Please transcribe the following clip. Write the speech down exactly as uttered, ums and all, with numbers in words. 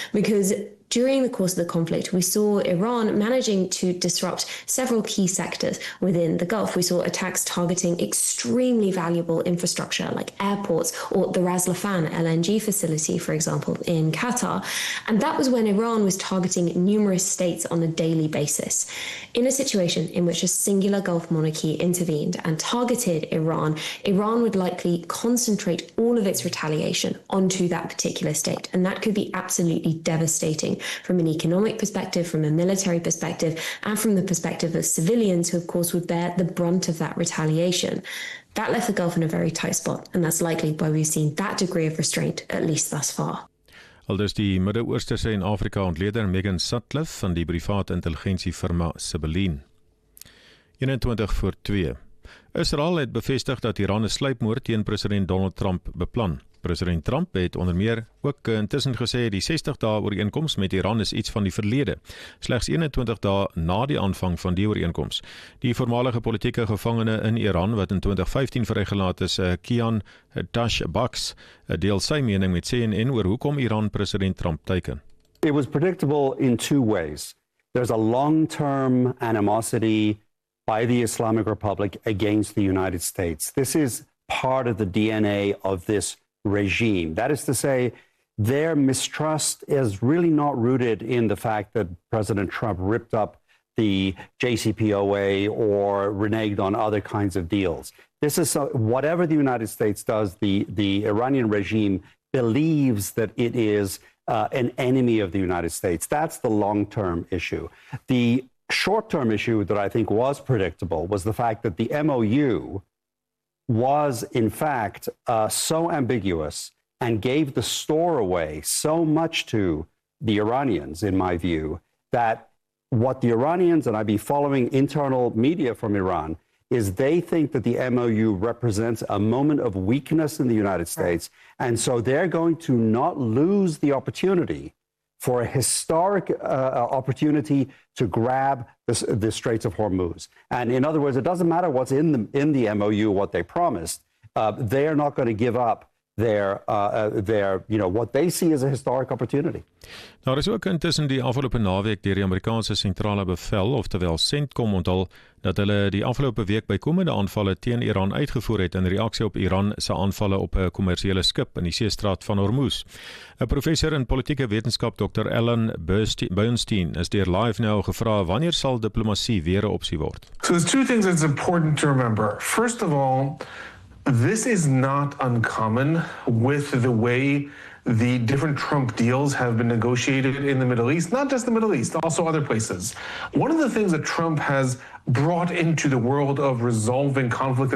because during the course of the conflict, we saw Iran managing to disrupt several key sectors within the Gulf. We saw attacks targeting extremely valuable infrastructure like airports or the Ras Laffan L N G facility, for example, in Qatar. And that was when Iran was targeting numerous states on a daily basis. In a situation in which a singular Gulf monarchy intervened and targeted Iran, Iran would likely concentrate all of its retaliation onto that particular state. And that could be absolutely devastating from an economic perspective, from a military perspective, and from the perspective of civilians who, of course, would bear the brunt of that retaliation. That left the Gulf in a very tight spot, and that's likely why we've seen that degree of restraint, at least thus far. Aldus die Midde-Oosterse en Afrika ontleder Megan Sutcliffe van die private intelligensiefirma Sibylline. eenentwintig voor twee. Israel het bevestig dat Iran 'n sluipmoord teen president Donald Trump beplan. President Trump het onder meer ook intussen gesê die sestig dae ooreenkoms met Iran is iets van die verlede, slegs eenentwintig dae na die aanvang van die ooreenkoms. Die voormalige politieke gevangene in Iran wat in twintig vyftien vrygelaat is, Kian Tashbaks, deel sy mening met C N N oor hoekom Iran president Trump teiken. It was predictable in two ways. There's a long-term animosity by the Islamic Republic against the United States. This is part of the D N A of this regime. That is to say, their mistrust is really not rooted in the fact that President Trump ripped up the J C P O A or reneged on other kinds of deals. This is uh, whatever the United States does, the, the Iranian regime believes that it is uh, an enemy of the United States. That's the long-term issue. The short-term issue that I think was predictable was the fact that the M O U was, in fact, uh, so ambiguous and gave the store away so much to the Iranians, in my view, that what the Iranians, and I'd be following internal media from Iran, is they think that the M O U represents a moment of weakness in the United States, and so they're going to not lose the opportunity for a historic uh, opportunity to grab this, the Straits of Hormuz. And in other words, it doesn't matter what's in the, in the M O U, what they promised, uh, they're not going to give up their, uh, their, you know, what they see as a historic opportunity. Daar is ook intussen die afgelope naweek deur die Amerikaanse sentrale bevel, oftewel CENTCOM, onthul dat hulle die afgelope week bykomende aanvalle teen Iran uitgevoer het in reaksie op Iran se aanvalle op 'n kommersiële skip in die seestraat van Hormuz. 'n Professor in politieke wetenskap, Dokter Alan Bernstein, is deur Live Now gevra wanneer sal diplomatie weer 'n opsie word. So there's two things that's important to remember. First of all, this is not uncommon with the way the different Trump deals have been negotiated in the Middle East, not just the Middle East, also other places. One of the things that Trump has brought into the world of resolving conflict